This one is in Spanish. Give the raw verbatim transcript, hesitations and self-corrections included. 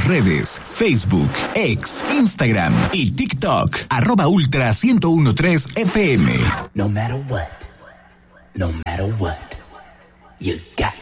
redes, Facebook, X, Instagram y TikTok, arroba Ultra ciento trece F M. No matter what, no matter what, you got